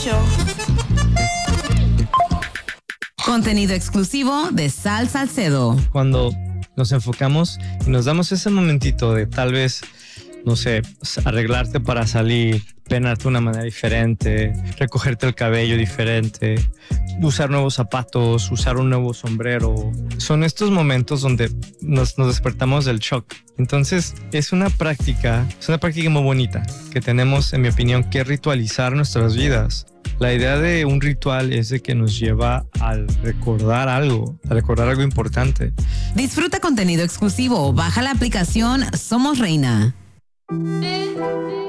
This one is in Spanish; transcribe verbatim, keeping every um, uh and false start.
Show. Contenido exclusivo de Sal Salcedo. Cuando nos enfocamos y nos damos ese momentito de tal vez, no sé, arreglarte para salir, peinarte de una manera diferente, recogerte el cabello diferente, usar nuevos zapatos, usar un nuevo sombrero. Son estos momentos donde nos, nos despertamos del shock. Entonces es una práctica, es una práctica muy bonita que tenemos, en mi opinión, que ritualizar nuestras vidas. La idea de un ritual es de que nos lleva al recordar algo, a recordar algo importante. Disfruta contenido exclusivo. Baja la aplicación Somos Reina.